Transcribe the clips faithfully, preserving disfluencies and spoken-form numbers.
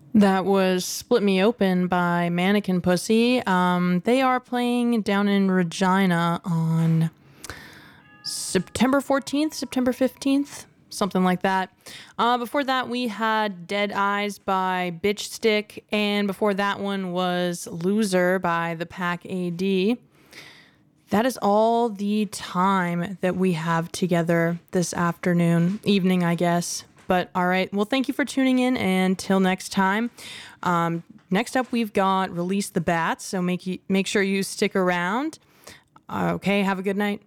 That was Split Me Open by Mannequin Pussy. Um, they are playing down in Regina on September fourteenth, September fifteenth, something like that. Uh, before that, we had Dead Eyes by Bitch Stick, and before that one was Loser by the Pack A D. That is all the time that we have together this afternoon, evening, I guess. But all right, well, thank you for tuning in, and till next time. Um, next up, we've got Release the Bats, so make you make sure you stick around. Uh, okay, have a good night.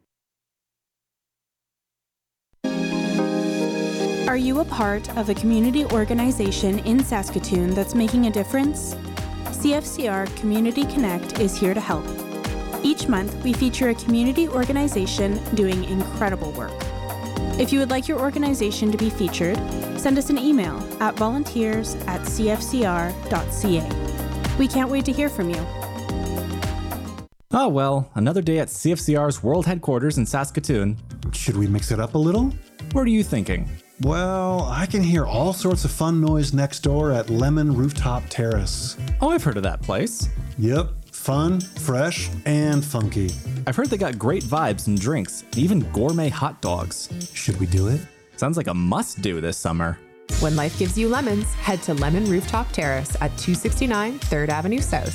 Are you a part of a community organization in Saskatoon that's making a difference? C F C R Community Connect is here to help. Each month, we feature a community organization doing incredible work. If you would like your organization to be featured, send us an email at volunteers at c f c r dot c a. We can't wait to hear from you. Oh well, another day at C F C R's world headquarters in Saskatoon. Should we mix it up a little? What are you thinking? Well, I can hear all sorts of fun noise next door at Lemon Rooftop Terrace. Oh, I've heard of that place. Yep, fun, fresh, and funky. I've heard they got great vibes and drinks, and even gourmet hot dogs. Should we do it? Sounds like a must-do this summer. When life gives you lemons, head to Lemon Rooftop Terrace at two sixty-nine third Avenue South.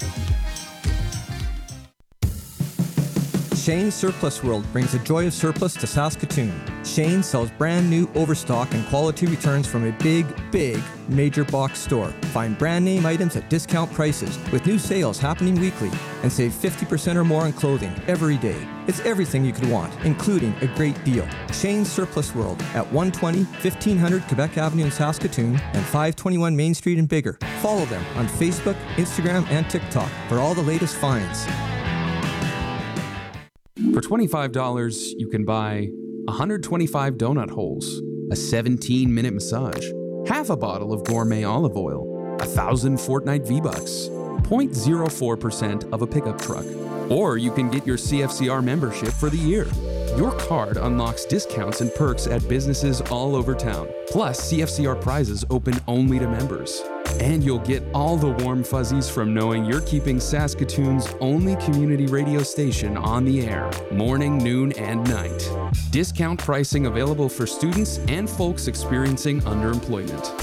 Shane's Surplus World brings the joy of surplus to Saskatoon. Shane sells brand new overstock and quality returns from a big, big major box store. Find brand name items at discount prices with new sales happening weekly, and save fifty percent or more on clothing every day. It's everything you could want, including a great deal. Shane's Surplus World at one twenty, fifteen hundred Quebec Avenue in Saskatoon and five twenty-one Main Street in Bigger. Follow them on Facebook, Instagram, and TikTok for all the latest finds. For twenty-five dollars, you can buy one hundred twenty-five donut holes, a seventeen minute massage, half a bottle of gourmet olive oil, one thousand Fortnite V-Bucks, zero point zero four percent of a pickup truck. Or you can get your C F C R membership for the year. Your card unlocks discounts and perks at businesses all over town. Plus, C F C R prizes open only to members. And you'll get all the warm fuzzies from knowing you're keeping Saskatoon's only community radio station on the air, morning, noon, and night. Discount pricing available for students and folks experiencing underemployment.